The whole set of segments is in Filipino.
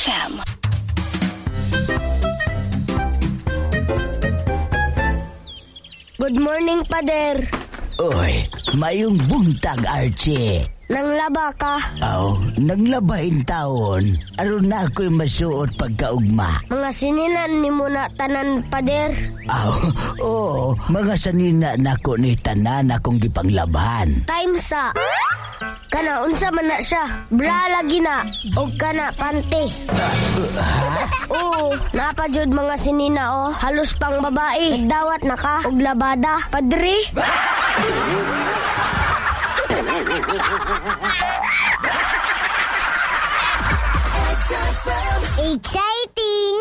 FM. Good morning, Pader. Oy, mayong buntag, Archie. Nanglaba ka? Nanglabahin taon. Aron na ako'y masuot pagkaugma. Mga sininan ni mo na tanan, Pader. Oo, mga sanina na ko ni tanan akong gipanglabahan. Time sa. Kana, unsa man na siya. Bra lagi na. O kana, pante. Oo, napajud mga sinina halos pang babae. Nagdawat na ka og labada. Padre? Exciting!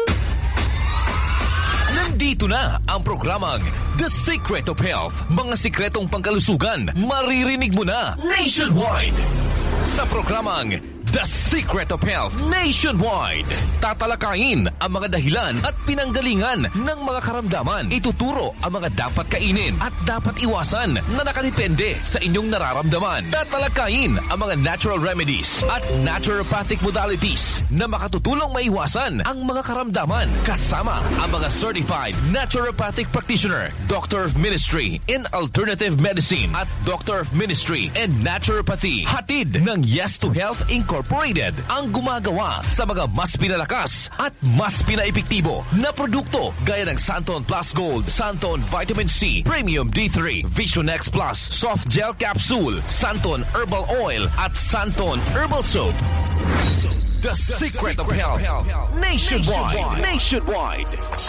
Nandito na ang programang The Secret of Health. Mga sikretong pangkalusugan, maririnig mo na nationwide. Sa programang The Secret of Health Nationwide, tatalakayin ang mga dahilan at pinanggalingan ng mga karamdaman. Ituturo ang mga dapat kainin at dapat iwasan na nakadepende sa inyong nararamdaman. Tatalakayin ang mga natural remedies at naturopathic modalities na makatutulong maiwasan ang mga karamdaman. Kasama ang mga certified naturopathic practitioner, Doctor of Ministry in Alternative Medicine at Doctor of Ministry in Naturopathy. Hatid ng Yes to Health Incorporated ang gumagawa sa mga mas pinalakas at mas pinaepektibo na produkto gaya ng Santon Plus Gold, Santon Vitamin C, Premium D3, Vision X Plus, Soft Gel Capsule, Santon Herbal Oil at Santon Herbal Soap. The Secret of Health Nationwide.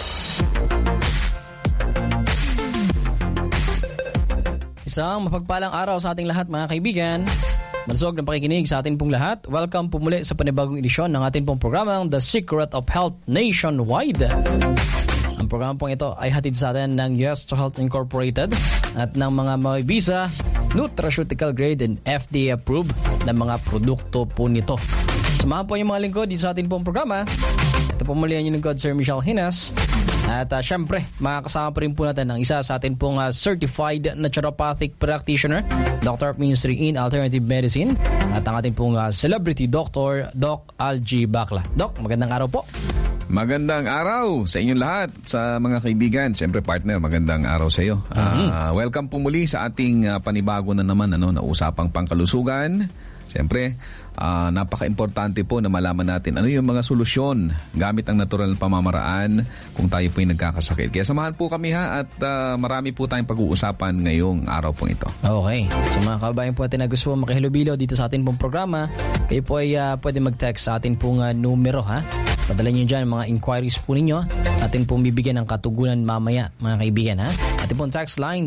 Isang mapagpalang araw sa ating lahat, mga kaibigan. Malusog ng pakikinig sa atin pong lahat. Welcome po muli sa panibagong edisyon ng atin pong programang The Secret of Health Nationwide. Ang programa pong ito ay hatid sa atin ng Yes to Health Incorporated at ng mga may visa, nutraceutical grade and FDA approved na mga produkto po nito. Samahan po yung mga lingkod dito sa atin pong programa. Ito po muli ang lingkod, Sir Michelle Hinas. At syempre, makakasama pa rin po natin ang isa sa atin pong certified naturopathic practitioner, Doctor of Ministry in Alternative Medicine, at ang ating pong celebrity doctor, Doc Algie Bacla. Doc, magandang araw po. Magandang araw sa inyong lahat, sa mga kaibigan. Siyempre, partner, magandang araw sa iyo. Welcome po muli sa ating panibago na naman na usapang pangkalusugan. Siyempre, napaka-importante po na malaman natin ano yung mga solusyon gamit ang natural na pamamaraan kung tayo po yung nagkakasakit. Kaya samahan po kami at marami po tayong pag-uusapan ngayong araw pong ito. Okay. So mga kabayan po natin na gusto po makihilubilo dito sa ating pong programa, kayo po ay pwede mag-text sa ating pong numero, ha? Padala nyo dyan mga inquiries po ninyo. Atin pong bibigyan ng katugunan mamaya, mga kaibigan, ha? Atin pong text line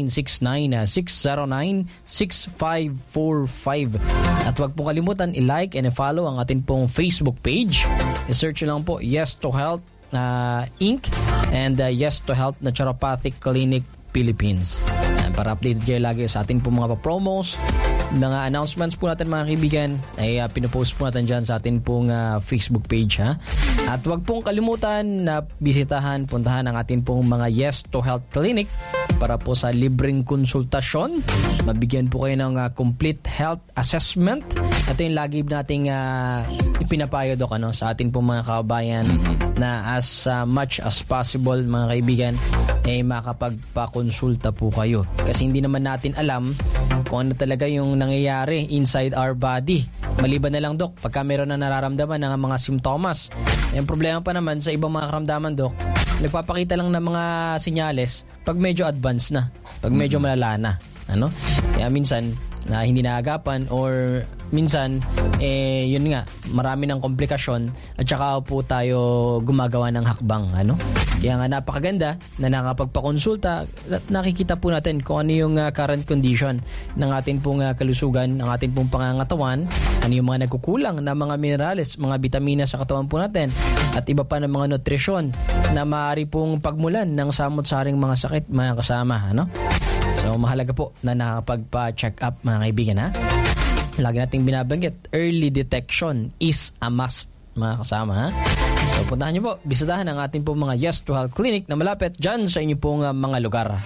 0969-609-6545. At huwag pong kalimutan i-like and i-follow ang atin pong Facebook page. I-search lang po Yes to Health Inc. and Yes to Health Naturopathic Clinic Philippines. Para updated kayo lagi sa atin pong mga promos, mga announcements po natin, mga kaibigan, ay pinopost po natin dyan sa atin pong Facebook page, ha? At huwag pong kalimutan na bisitahan, puntahan ang atin pong mga Yes to Health Clinic para po sa libreng konsultasyon. Mabigyan po kayo ng complete health assessment. Ito yung lagi nating ipinapayo, Doc, sa atin pong mga kabayan na as much as possible, mga kaibigan, ay makapagpakonsulta po kayo. Kasi hindi naman natin alam kung ano talaga yung nangyayari inside our body. Maliban na lang, Doc, pagka meron na nararamdaman ng mga simptomas. Yung problema pa naman sa ibang mga karamdaman, Doc, nagpapakita lang ng mga senyales pag medyo advanced na, pag medyo malala na. Kaya minsan na hindi naagapan or minsan yun nga, marami ng komplikasyon at saka po tayo gumagawa ng hakbang, Kaya nga napakaganda na nakapagpakonsulta at nakikita po natin kung ano yung current condition ng ating pong kalusugan, ng ating pong pangangatawan, ano yung mga nagkukulang na mga minerales, mga bitamina sa katawan po natin at iba pa ng mga nutrisyon na maaari pong pagmulan ng samot-saring mga sakit, mga kasama, So mahalaga po na nakapagpa-check up, mga kaibigan, ha? Lagi nating binabanggit, early detection is a must, mga kasama, ha? So puntahan niyo po, bisitahan ang ating pong mga Yes to Health Clinic na malapit dyan sa inyo pong mga lugar.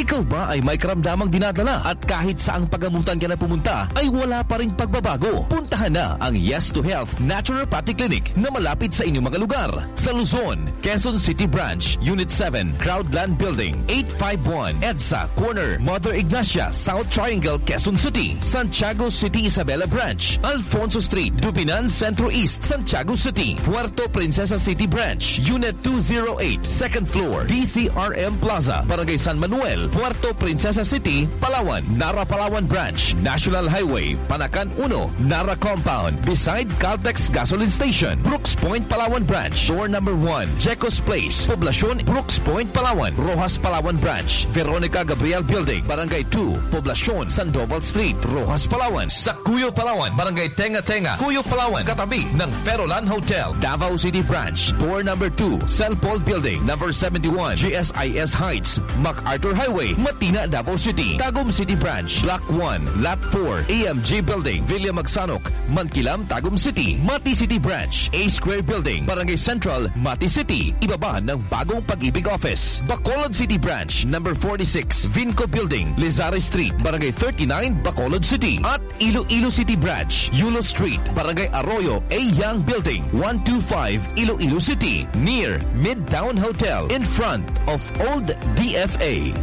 Ikaw ba ay may karamdamang dinadala at kahit saang pagamutan ka na pumunta ay wala pa ring pagbabago? Puntahan na ang Yes to Health Naturopathic Clinic na malapit sa inyong mga lugar. Sa Luzon, Quezon City Branch, Unit 7, Crowdland Building, 851 EDSA Corner, Mother Ignacia, South Triangle, Quezon City. Santiago City Isabela Branch, Alfonso Street, Dubinan Centro East, Santiago City. Puerto Princesa City Branch, Unit 208, second floor, DCRM Plaza, Barangay San Manuel, Puerto Princesa City, Palawan. Nara Palawan Branch, National Highway, Panacan 1, Nara Compound, beside Caltex Gasoline Station. Brooks Point Palawan Branch, door number 1, Jecos Place, Poblacion, Brooks Point Palawan. Rojas Palawan Branch, Veronica Gabriel Building, Barangay 2, Poblacion, Sandoval Street, Rojas Palawan. Sa Cuyo Palawan, Barangay Tenga-Tenga, Cuyo Palawan, katabi ng Ferolan Hotel. Davao City Branch, door number 2, Cell Paul Building, number 71, GSIS Heights, MacArthur Highway, Matina, Davao City. Tagum City Branch, Block 1, Lot 4, AMG Building, Villa Magsanok, Mankilam, Tagum City. Mati City Branch, A Square Building, Barangay Central, Mati City. Ibaba ng Bagong Pag-ibig Office. Bacolod City Branch, number 46, Vinco Building, Lizares Street, Barangay 39, Bacolod City. At Iloilo City Branch, Yulo Street, Barangay Arroyo, A Young Building, 125, Iloilo City, near Midtown Hotel, in front of Old DFA.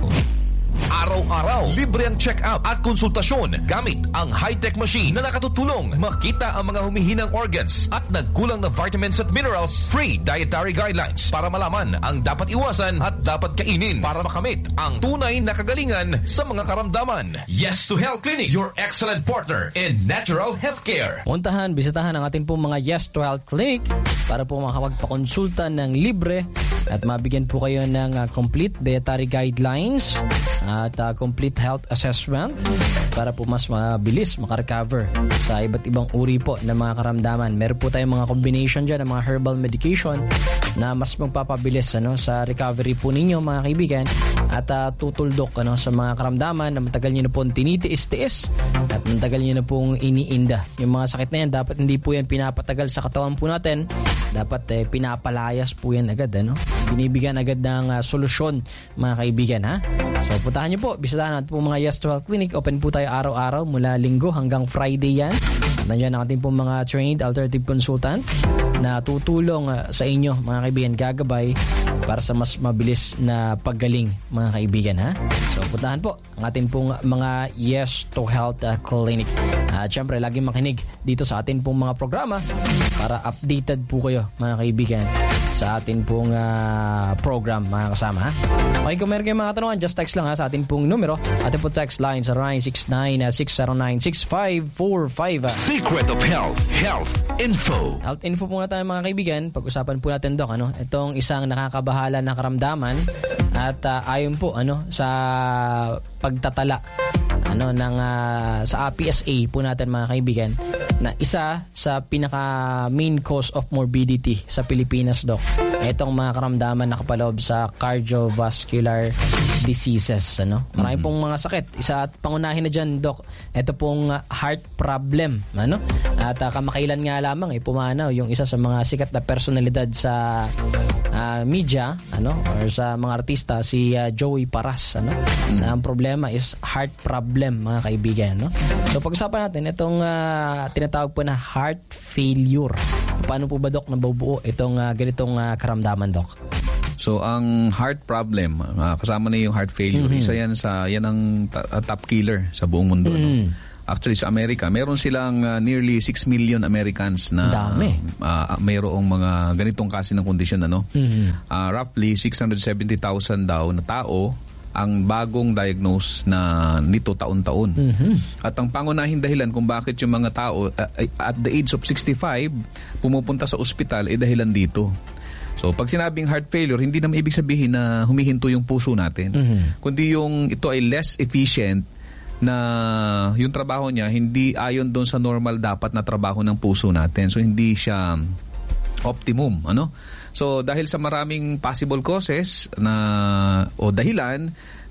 Araw-araw, libre ang check-up at konsultasyon gamit ang high-tech machine na nakatutulong makita ang mga humihinang organs at nagkulang na vitamins at minerals. Free dietary guidelines para malaman ang dapat iwasan at dapat kainin para makamit ang tunay na kagalingan sa mga karamdaman. Yes to Health Clinic, your excellent partner in natural healthcare. Puntahan, bisitahan ang ating pong mga Yes to Health Clinic para po makapagpakonsulta ng libre at mabigyan po kayo ng complete dietary guidelines at complete health assessment para po mas mabilis makarecover sa iba't ibang uri po ng mga karamdaman. Meron po tayong mga combination dyan ng mga herbal medication na mas magpapabilis sa recovery po ninyo, mga kaibigan, at tutuldok sa mga karamdaman na matagal nyo na pong tinitiis-tiis at matagal nyo na pong iniinda. Yung mga sakit na yan, dapat hindi po yan pinapatagal sa katawan po natin. Dapat pinapalayas po yan agad. Binibigyan agad ng solusyon, mga kaibigan. So puntahan nyo po, bisitahan natin po mga Yes to Health Clinic. Open po tayo araw-araw mula Linggo hanggang Friday yan. Nandiyan ang ating po mga trained alternative consultant na tutulong sa inyo, mga kaibigan, gagabay para sa mas mabilis na paggaling, mga kaibigan. So puntahan po ang ating pong mga Yes to Health Clinic. At syempre, laging makinig dito sa ating pong mga programa para updated po kayo, mga kaibigan, sa ating pong program, mga kasama. Okay, kung meron kayong mga tanungan, just text lang sa ating pong numero. Ating po text line sa 969-609-6545. Secret of Health, Health Info. Health Info po na tayo, mga kaibigan. Pag-usapan po natin, Doc, itong isang nakakabahala na karamdaman at ayon po sa pagtatala ng sa PSA po natin, mga kaibigan, na isa sa pinaka main cause of morbidity sa Pilipinas, Doc, itong mga karamdaman na kapaloob sa cardiovascular diseases. Marami pong mga sakit. Isa at pangunahin na dyan, Doc, ito pong heart problem. At kamakailan nga lamang pumanaw yung isa sa mga sikat na personalidad sa media or sa mga artista, si Joey Paras. Na ang problema is heart problem, mga kaibigan. So pag-usapan natin itong tinatawag po na heart failure. Paano po ba, Doc, nabubuo itong ganitong karamdaman, Doc? So ang heart problem, kasama na yung heart failure, isa yan ang top killer sa buong mundo. Actually, sa Amerika, meron silang nearly 6 million Americans na mayroong mga ganitong klase ng kondisyon. Roughly 670,000 daw na tao ang bagong diagnose na nito taon-taon. At ang pangunahing dahilan kung bakit yung mga tao at the age of 65 pumupunta sa ospital dahilan dito. So pag sinabing heart failure, hindi naman ibig sabihin na humihinto yung puso natin. Kundi ito ay less efficient, na yung trabaho niya hindi ayon doon sa normal dapat na trabaho ng puso natin. So hindi siya optimum. So dahil sa maraming possible causes o dahilan,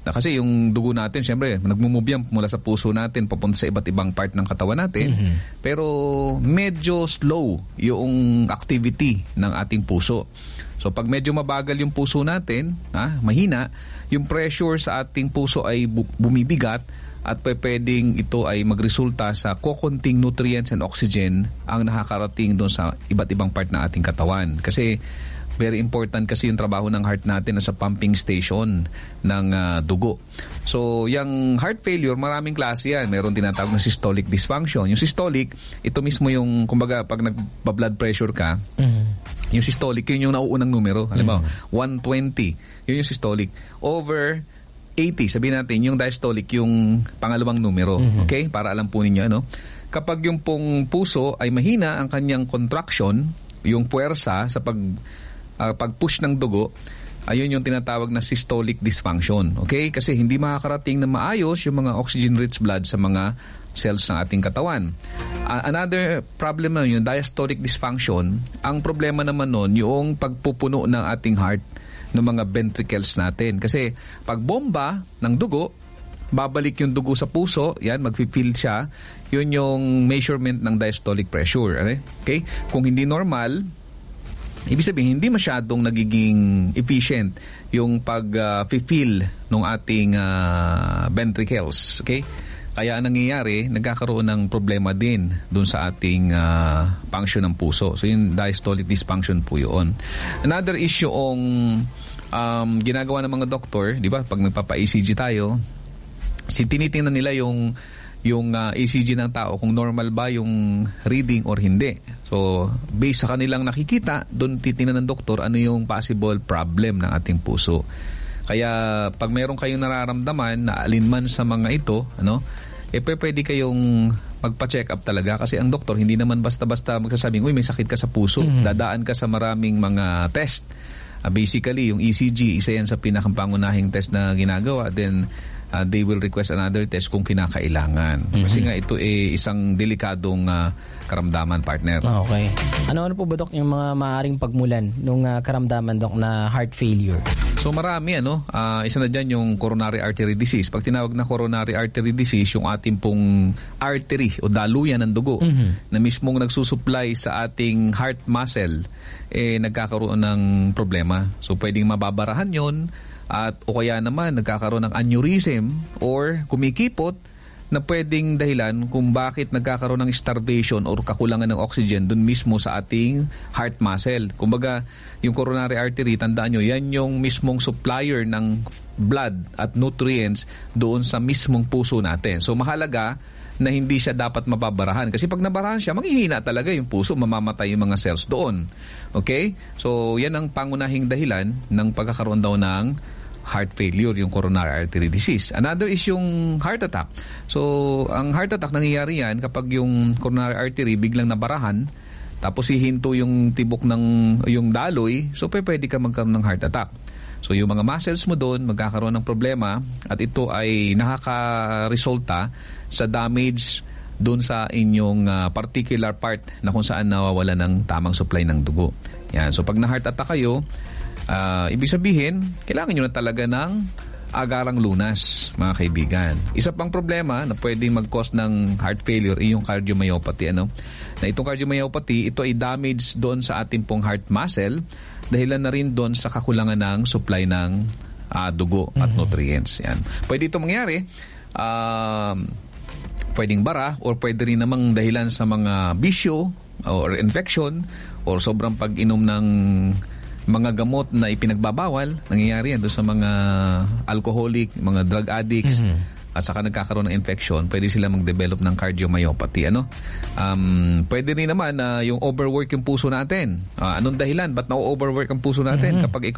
Kasi yung dugo natin, syempre, nagmumove yan mula sa puso natin papunta sa iba't ibang part ng katawan natin. Pero medyo slow yung activity ng ating puso. So pag medyo mabagal yung puso natin, mahina, yung pressure sa ating puso ay bumibigat at pwedeng ito ay magresulta sa kokonting nutrients and oxygen ang nakakarating doon sa iba't ibang part ng ating katawan. Kasi very important kasi yung trabaho ng heart natin na sa pumping station ng dugo. So, yung heart failure, maraming klase yan. Meron tinatawag na systolic dysfunction. Yung systolic, ito mismo yung, kumbaga, pag nagpa-blood pressure ka, yung systolic, yun yung nauunang numero. Halimbawa, 120. Yun yung systolic. Over 80, sabihin natin, yung diastolic, yung pangalawang numero. Okay? Para alam po ninyo, ano? Kapag yung pong puso ay mahina ang kanyang contraction, yung puwersa sa pag-push ng dugo, ayun yung tinatawag na systolic dysfunction. Okay? Kasi hindi makakarating na maayos yung mga oxygen-rich blood sa mga cells ng ating katawan. Another problem na yung diastolic dysfunction, ang problema naman nun, yung pagpupuno ng ating heart ng mga ventricles natin. Kasi pag bomba ng dugo, babalik yung dugo sa puso, yan, mag-fill siya, yun yung measurement ng diastolic pressure. Okay? Kung hindi normal, ibig sabihin, hindi masyadong nagiging efficient yung pag-fill ng ating ventricles. Okay? Kaya nangyayari, nagkakaroon ng problema din dun sa ating function ng puso. So, yung diastolic dysfunction po yun. Another issue yung ginagawa ng mga doktor, di ba? Pag nagpapa-ECG tayo, tinitingnan nila yung ECG ng tao kung normal ba yung reading or hindi. So, based sa kanilang nakikita, doon titingnan ng doktor ano yung possible problem ng ating puso. Kaya pag meron kayong nararamdaman na alinman sa mga ito, pwede kayong magpa-check up talaga kasi ang doktor hindi naman basta-basta magsasabing, uy, may sakit ka sa puso. Dadaan ka sa maraming mga test. Basically, yung ECG, isa yan sa pinakapangunahing test na ginagawa. Then, they will request another test kung kinakailangan. Kasi nga ito isang delikadong karamdaman, partner. Okay. Ano po ba, Dok, yung mga maaaring pagmulan ng karamdaman, Dok, na heart failure? So marami, isa na dyan yung coronary artery disease. Pag tinawag na coronary artery disease, yung ating pong artery o daluyan ng dugo na mismong nagsusupply sa ating heart muscle, nagkakaroon ng problema. So pwedeng mababarahan yon at o kaya naman nagkakaroon ng aneurysm or kumikipot na pwedeng dahilan kung bakit nagkakaroon ng starvation or kakulangan ng oxygen dun mismo sa ating heart muscle. Kumbaga, yung coronary artery, tandaan nyo, yan yung mismong supplier ng blood at nutrients doon sa mismong puso natin. So, mahalaga na hindi siya dapat mababarahan. Kasi pag nabarahan siya, manghihina talaga yung puso, mamamatay yung mga cells doon. Okay? So, yan ang pangunahing dahilan ng pagkakaroon daw ng heart failure, yung coronary artery disease. Another is yung heart attack. So, ang heart attack nangyayari yan kapag yung coronary artery biglang nabarahan, tapos hihinto yung tibok ng yung daloy, so pwede ka magkaroon ng heart attack. So, yung mga muscles mo doon magkakaroon ng problema at ito ay nakaka-resulta sa damage doon sa inyong particular part na kung saan nawawala ng tamang supply ng dugo. Yan. So, pag na-heart attack kayo, ibig sabihin, kailangan nyo na talaga ng agarang lunas, mga kaibigan. Isa pang problema na pwedeng mag-cause ng heart failure ay yung cardiomyopathy. Na itong cardiomyopathy, ito ay damage doon sa ating pong heart muscle, dahilan na rin doon sa kakulangan ng supply ng dugo at nutrients. Yan. Pwede ito mangyari, pwedeng bara or pwede rin namang dahilan sa mga bisyo or infection or sobrang pag-inom ng mga gamot na ipinagbabawal, nangyayari yan doon sa mga alcoholic, mga drug addicts, at saka nagkakaroon ng infection, pwede sila mag-develop ng cardiomyopathy. Pwede rin naman yung overwork yung puso natin. Anong dahilan? Ba't na-overwork ang puso natin? Kapag